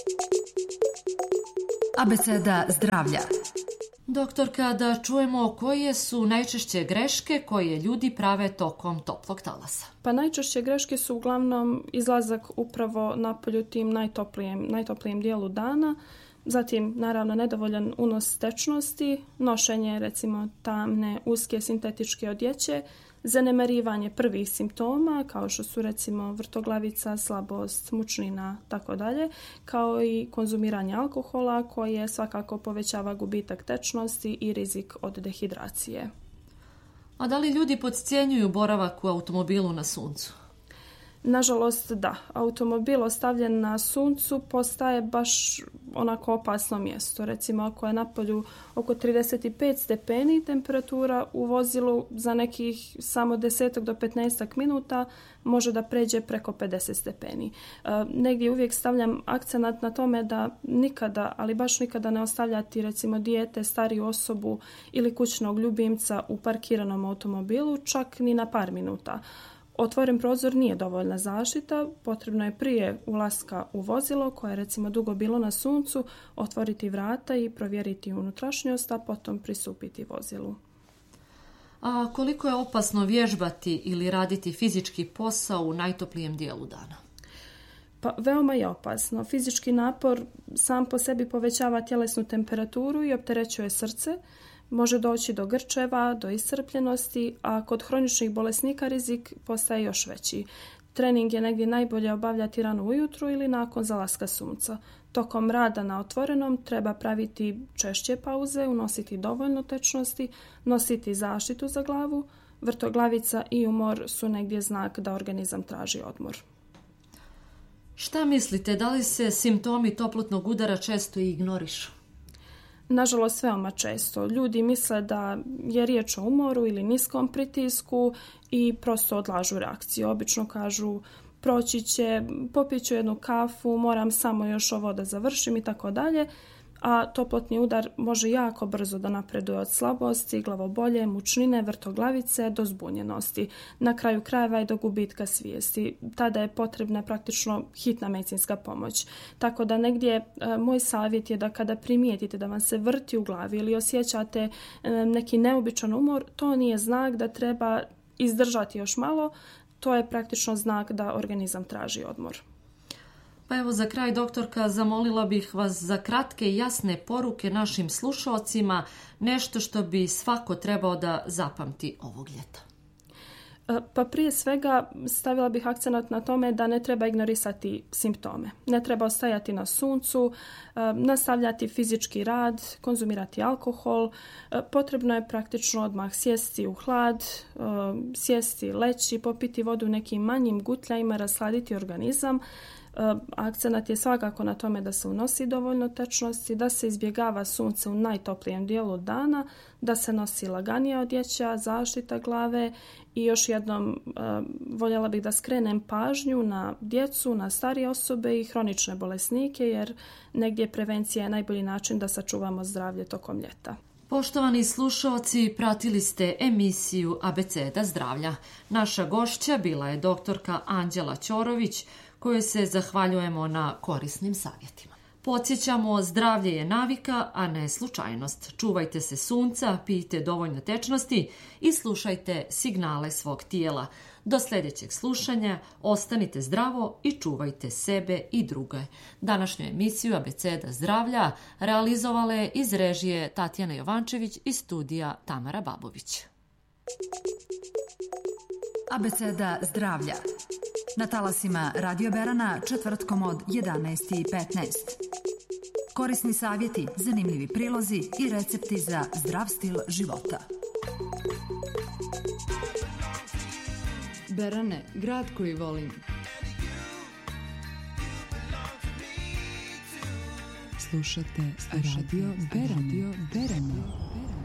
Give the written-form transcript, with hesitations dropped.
Abeceda zdravlja. Doktorka, da čujemo koje su najčešće greške koje ljudi prave tokom toplog talasa. Pa najčešće greške su uglavnom izlazak upravo napolju tim najtoplijem dijelu dana, zatim naravno nedovoljan unos tečnosti, nošenje recimo tamne, uske sintetičke odjeće, zanemarivanje prvih simptoma kao što su recimo vrtoglavica, slabost, mučnina, tako dalje, kao i konzumiranje alkohola koje svakako povećava gubitak tečnosti i rizik od dehidracije. A da li ljudi podcjenjuju boravak u automobilu na suncu? Nažalost, da. Automobil ostavljen na suncu postaje baš onako opasno mjesto. Recimo, ako je napolju oko 35 stepeni temperatura u vozilu, za nekih samo 10 do 15 minuta može da pređe preko 50 stepeni. Negdje uvijek stavljam akcenat na tome da nikada, ali baš nikada ne ostavljati recimo dijete, stariju osobu ili kućnog ljubimca u parkiranom automobilu, čak ni na par minuta. Otvoren prozor nije dovoljna zaštita, potrebno je prije ulaska u vozilo, koje je recimo dugo bilo na suncu, otvoriti vrata i provjeriti unutrašnjost, a potom pristupiti vozilu. A koliko je opasno vježbati ili raditi fizički posao u najtoplijem dijelu dana? Pa veoma je opasno. Fizički napor sam po sebi povećava tjelesnu temperaturu i opterećuje srce. Može doći do grčeva, do iscrpljenosti, a kod hroničnih bolesnika rizik postaje još veći. Trening je negdje najbolje obavljati rano ujutro ili nakon zalaska sunca. Tokom rada na otvorenom treba praviti češće pauze, unositi dovoljno tečnosti, nositi zaštitu za glavu. Vrtoglavica i umor su negdje znak da organizam traži odmor. Šta mislite, da li se simptomi toplotnog udara često ignorišu? Nažalost, veoma često. Ljudi misle da je riječ o umoru ili niskom pritisku i prosto odlažu reakciju. Obično kažu proći će, popit ću jednu kafu, moram samo još ovo da završim i tako dalje. A toplotni udar može jako brzo da napreduje od slabosti, glavobolje, mučnine, vrtoglavice do zbunjenosti. Na kraju krajeva i do gubitka svijesti. Tada je potrebna praktično hitna medicinska pomoć. Tako da negdje moj savjet je da kada primijetite da vam se vrti u glavi ili osjećate neki neobičan umor, to nije znak da treba izdržati još malo, to je praktično znak da organizam traži odmor. Pa evo za kraj, doktorka, zamolila bih vas za kratke i jasne poruke našim slušalcima, nešto što bi svako trebao da zapamti ovog ljeta. Pa prije svega stavila bih akcenat na tome da ne treba ignorisati simptome. Ne treba ostajati na suncu, nastavljati fizički rad, konzumirati alkohol. Potrebno je praktično odmah sjesti u hlad, sjesti, leći, popiti vodu nekim manjim gutljajima, rasladiti organizam. Akcenat je svakako na tome da se unosi dovoljno tečnosti, da se izbjegava sunce u najtoplijem dijelu dana, da se nosi laganija odjeća, zaštita glave i još jednom voljela bih da skrenem pažnju na djecu, na starije osobe i hronične bolesnike, jer negdje prevencija je najbolji način da sačuvamo zdravlje tokom ljeta. Poštovani slušalci, pratili ste emisiju Abeceda zdravlja. Naša gošća bila je doktorka Anđela Ćorović, kojoj se zahvaljujemo na korisnim savjetima. Podsjećamo, zdravlje je navika, a ne slučajnost. Čuvajte se sunca, pijte dovoljno tečnosti i slušajte signale svog tijela. Do sljedećeg slušanja ostanite zdravo i čuvajte sebe i druge. Današnju emisiju Abeceda zdravlja realizovala je iz režije Tatjana Jovančević i studija Tamara Babović. Abeceda zdravlja. Na talasima Radio Berana četvrtkom od 11:15. Korisni savjeti, zanimljivi prilozi i recepti za zdrav stil života. Berane, grad koji volim. Slušate Radio Berana.